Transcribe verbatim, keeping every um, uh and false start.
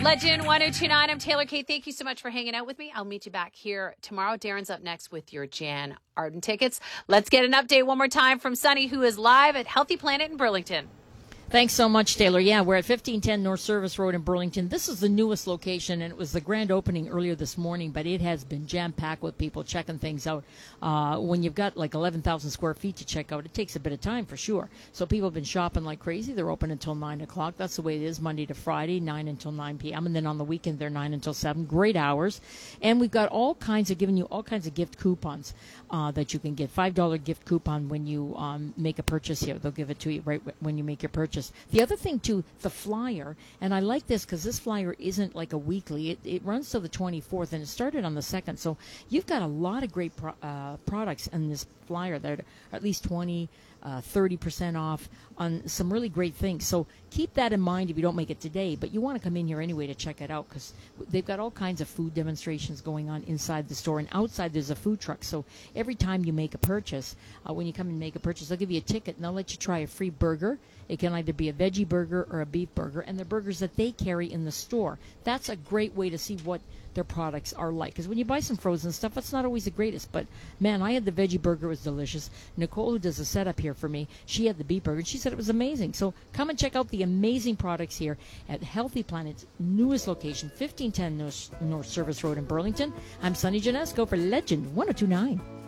Legend one oh two nine, I'm Taylor Kate. Thank you so much for hanging out with me. I'll meet you back here tomorrow. Darren's up next with your Jan Arden tickets. Let's get an update one more time from Sunny, who is live at Healthy Planet in Burlington. Thanks so much, Taylor. Yeah, we're at fifteen ten North Service Road in Burlington. This is the newest location, and it was the grand opening earlier this morning, but it has been jam-packed with people checking things out. Uh, when you've got like eleven thousand square feet to check out, it takes a bit of time for sure. So people have been shopping like crazy. They're open until nine o'clock. That's the way it is, Monday to Friday, nine until nine p.m. And then on the weekend, they're nine until seven. Great hours. And we've got all kinds of, giving you all kinds of gift coupons uh, that you can get. five dollar gift coupon when you um, make a purchase here. They'll give it to you right when you make your purchase. The other thing, too, the flyer, and I like this because this flyer isn't like a weekly. It, it runs till the twenty-fourth, and it started on the second. So you've got a lot of great pro- uh, products in this flyer that are at least twenty, uh, thirty percent off on some really great things. So keep that in mind if you don't make it today, but you want to come in here anyway to check it out because they've got all kinds of food demonstrations going on inside the store, and outside there's a food truck. So every time you make a purchase, uh, when you come and make a purchase, they'll give you a ticket, and they'll let you try a free burger. It can either be a veggie burger or a beef burger, and the burgers that they carry in the store. That's a great way to see what their products are like. Because when you buy some frozen stuff, it's not always the greatest. But, man, I had the veggie burger. It was delicious. Nicole, who does the setup here for me, she had the beef burger, and she said it was amazing. So come and check out the amazing products here at Healthy Planet's newest location, fifteen ten North, North Service Road in Burlington. I'm Sunny Janesco for Legend one oh two nine.